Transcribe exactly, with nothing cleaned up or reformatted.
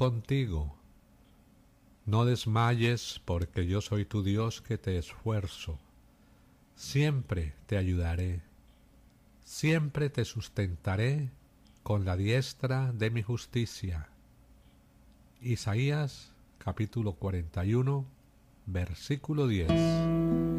contigo. No desmayes, porque yo soy tu Dios que te esfuerzo. Siempre te ayudaré. Siempre te sustentaré con la diestra de mi justicia. Isaías capítulo cuarenta y uno, versículo diez.